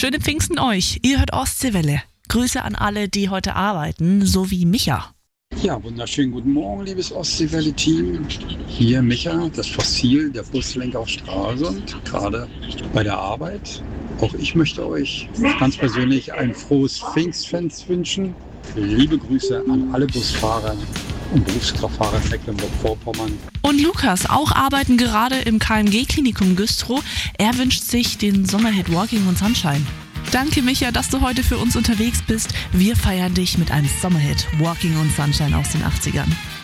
Schöne Pfingsten euch. Ihr hört Ostseewelle. Grüße an alle, die heute arbeiten, so wie Micha. Ja, wunderschönen guten Morgen, liebes Ostseewelle-Team. Hier Micha, das Fossil, der Buslenker auf Stralsund, gerade bei der Arbeit. Auch ich möchte euch ganz persönlich ein frohes Pfingstfest wünschen. Liebe Grüße an alle Busfahrer und Berufskraftfahrer in Mecklenburg-Vorpommern. Und Lukas, auch arbeiten gerade im KMG-Klinikum Güstrow. Er wünscht sich den Sommerhit Walking on Sunshine. Danke, Micha, dass du heute für uns unterwegs bist. Wir feiern dich mit einem Sommerhit Walking on Sunshine aus den 80ern.